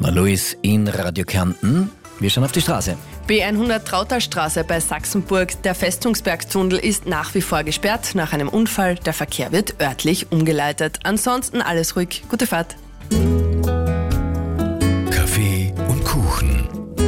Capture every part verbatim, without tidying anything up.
Mona Luis in Radio Kärnten. Wir schauen auf die Straße. B hundert Trautalstraße bei Sachsenburg. Der Festungsbergtunnel ist nach wie vor gesperrt. Nach einem Unfall. Der Verkehr wird örtlich umgeleitet. Ansonsten alles ruhig. Gute Fahrt. Kaffee und Kuchen.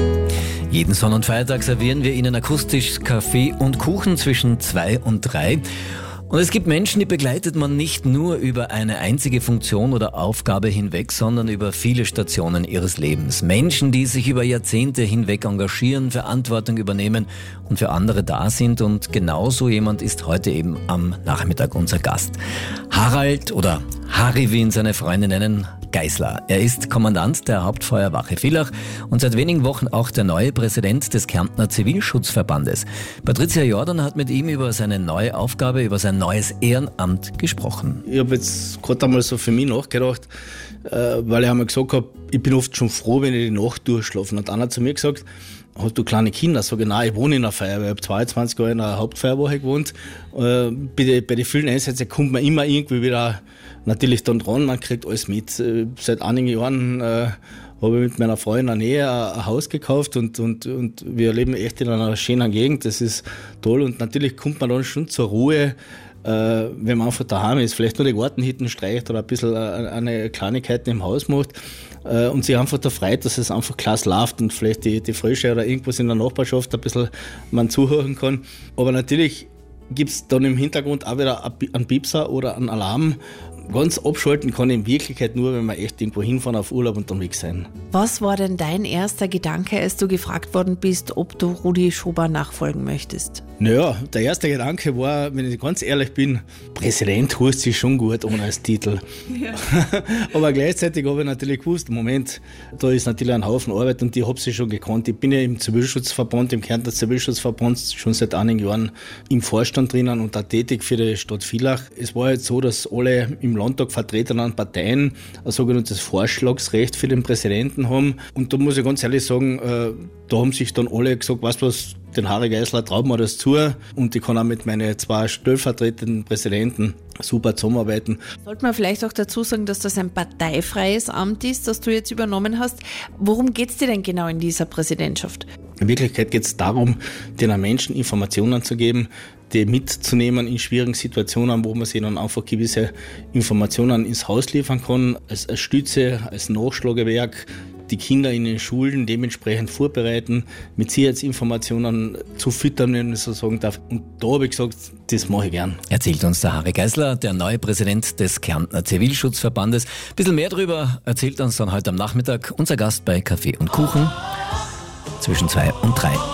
Jeden Sonn- und Feiertag servieren wir Ihnen akustisch Kaffee und Kuchen zwischen zwei und drei. Und es gibt Menschen, die begleitet man nicht nur über eine einzige Funktion oder Aufgabe hinweg, sondern über viele Stationen ihres Lebens. Menschen, die sich über Jahrzehnte hinweg engagieren, Verantwortung übernehmen und für andere da sind. Und genauso jemand ist heute eben am Nachmittag unser Gast. Harald oder Harry, wie ihn seine Freunde nennen, Geisler. Er ist Kommandant der Hauptfeuerwache Villach und seit wenigen Wochen auch der neue Präsident des Kärntner Zivilschutzverbandes. Patricia Jordan hat mit ihm über seine neue Aufgabe, über sein neues Ehrenamt gesprochen. Ich habe jetzt gerade einmal so für mich nachgedacht, weil ich einmal gesagt habe, ich bin oft schon froh, wenn ich die Nacht durchschlafe. Und einer hat zu mir gesagt, hast du kleine Kinder? Sag ich, nein, ich wohne in einer Feuerwehr. Ich habe zweiundzwanzig Jahre in einer Hauptfeuerwache gewohnt. Bei den, bei den vielen Einsätzen kommt man immer irgendwie wieder natürlich dann dran, man kriegt alles mit. Seit einigen Jahren äh, habe ich mit meiner Frau in der Nähe ein Haus gekauft und, und, und wir leben echt in einer schönen Gegend. Das ist toll und natürlich kommt man dann schon zur Ruhe, äh, wenn man einfach daheim ist, vielleicht nur die Gartenhütten streicht oder ein bisschen eine Kleinigkeit im Haus macht äh, und sich einfach da freut, dass es einfach klasse läuft und vielleicht die, die Frösche oder irgendwas in der Nachbarschaft ein bisschen man zuhören kann. Aber natürlich gibt es dann im Hintergrund auch wieder einen Piepser oder einen Alarm. Ganz abschalten kann ich in Wirklichkeit nur, wenn wir echt irgendwo hinfahren auf Urlaub und dann weg sein. Was war denn dein erster Gedanke, als du gefragt worden bist, ob du Rudi Schober nachfolgen möchtest? Naja, der erste Gedanke war, wenn ich ganz ehrlich bin, Präsident hört sich schon gut ohne als Titel. Ja. Aber gleichzeitig habe ich natürlich gewusst, Moment, da ist natürlich ein Haufen Arbeit und ich habe sie schon gekannt. Ich bin ja im Zivilschutzverband, im Kärntner Zivilschutzverband schon seit einigen Jahren im Vorstand drinnen und auch tätig für die Stadt Villach. Es war jetzt so, dass alle im Landtag vertretenen Parteien ein sogenanntes Vorschlagsrecht für den Präsidenten haben. Und da muss ich ganz ehrlich sagen, da haben sich dann alle gesagt, weißt du was, den Harry Geisler traut mir das zu und ich kann auch mit meinen zwei stellvertretenden Präsidenten super zusammenarbeiten. Sollte man vielleicht auch dazu sagen, dass das ein parteifreies Amt ist, das du jetzt übernommen hast. Worum geht es dir denn genau in dieser Präsidentschaft? In Wirklichkeit geht es darum, den Menschen Informationen zu geben, die mitzunehmen in schwierigen Situationen, wo man sich dann einfach gewisse Informationen ins Haus liefern kann, als, als Stütze, als Nachschlagewerk, die Kinder in den Schulen dementsprechend vorbereiten, mit Sicherheitsinformationen zu füttern, wenn ich so sagen darf. Und da habe ich gesagt, das mache ich gern. Erzählt uns der Harry Geisler, der neue Präsident des Kärntner Zivilschutzverbandes. Ein bisschen mehr darüber erzählt uns dann heute am Nachmittag unser Gast bei Kaffee und Kuchen zwischen zwei und drei.